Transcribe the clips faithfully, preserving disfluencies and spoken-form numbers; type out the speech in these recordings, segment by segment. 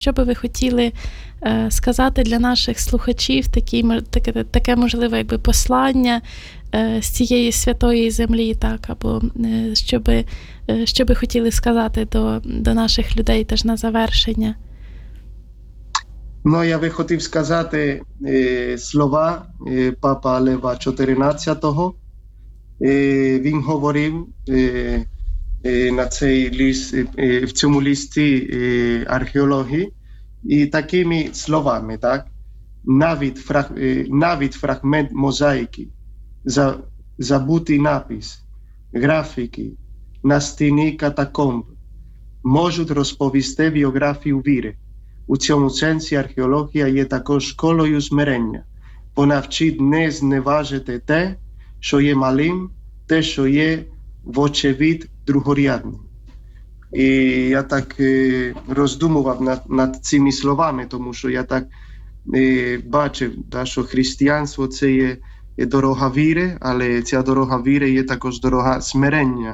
Що би ви хотіли е, сказати для наших слухачів, такі, таке, таке можливе якби послання е, з цієї святої землі, так, або е, що би, е, що би хотіли сказати до, до наших людей теж на завершення? Ну, я би хотів сказати е, слова е, Папа Лева чотирнадцятого. Е, він говорив е, е, на цей ліс, е, в цьому листі е, археології і такими словами, так? Навіть, фраг, е, навіть фрагмент мозаїки, за, забутий напис, графіки на стіні катакомб можуть розповісти біографію віри. У цьому сенсі археологія є також школою смирення, бо навчить не зневажити те, що є малим, те, що є вочевидь другорядним. І я так е, роздумував над, над цими словами, тому що я так е, бачив, да, що християнство – це є, є дорога віри, але ця дорога віри є також дорога смирення,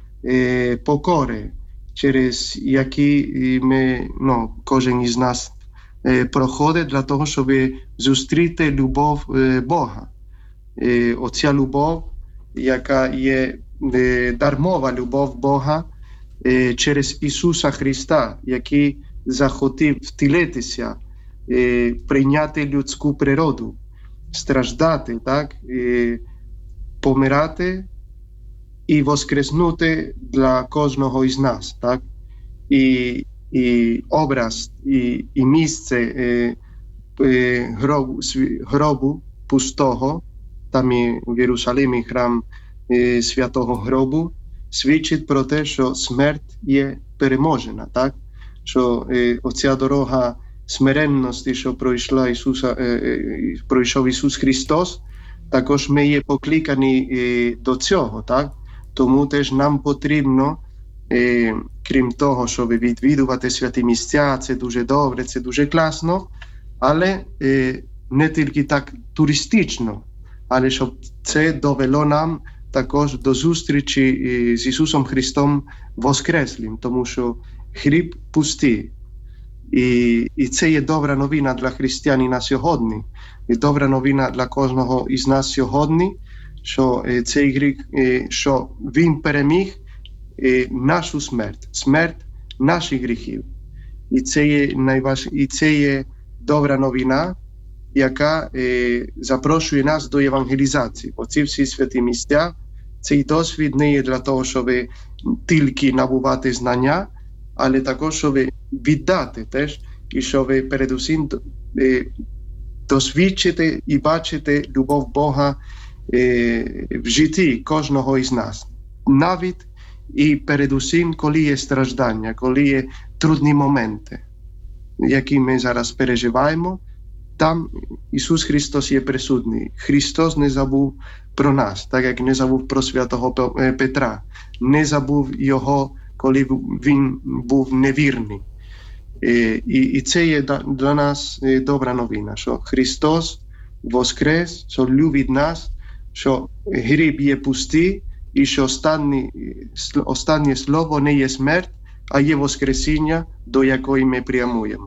е, покори, через які ми, ну, кожен із нас е, проходить для того, щоб зустріти любов е, Бога. Е, оця любов, яка є е, дармова любов Бога е, через Ісуса Христа, який захотів втілитися, е, прийняти людську природу, страждати, так, е, помирати і воскреснути для кожного із нас, так? І, і образ, і, і місце е, е, гробу, гробу пустого, там і в Єрусалимі храм е, святого гробу, свідчить про те, що смерть є переможена, так? Що е, оця дорога смиренності, що пройшла Ісуса, е, е, пройшов Ісус Христос, також ми є покликані е, до цього, так? Тому теж нам потрібно, е, крім того, щоб відвідувати святі місця, це дуже добре, це дуже класно, але е, не тільки так туристично, але щоб це довело нам також до зустрічі е, з Ісусом Христом Воскреслим, тому що хліб пустий. І, і це є добра новина для християнина сьогодні, і добра новина для кожного із нас сьогодні, що е, цей гріх, е, що він переміг е, нашу смерть, смерть наших гріхів. І це є найваж... і це є добра новина, яка е, запрошує нас до евангелізації. Оці всі святі місця, цей досвід не є для того, щоб тільки набувати знання, але також, щоб віддати теж, і щоб передусім е, досвідчити і бачити любов Бога е, в житті кожного із нас. Навіть і передусім, коли є страждання, коли є трудні моменти, які ми зараз переживаємо, там Ісус Христос є присутній. Христос не забув про нас, так як не забув про святого Петра, не забув його, коли він був невірний. І, і це є для нас добра новина, що Христос воскрес, що любить нас, що гріб є пустий, і що останнє, останнє слово не є смерть, а є воскресіння, до якої ми прямуємо.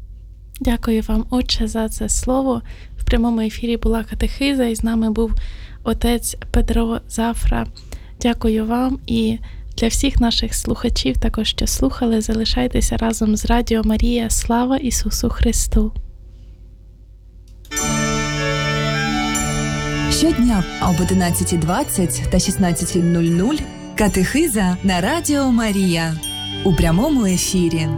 Дякую вам, Отче, за це слово. В прямому ефірі була катехиза, і з нами був отець Петро Зафра. Дякую вам, і для всіх наших слухачів, також що слухали, залишайтеся разом з Радіо Марія. Слава Ісусу Христу! Щодня об одинадцятій двадцять та шістнадцятій нуль нуль катехиза на Радіо Марія у прямому ефірі.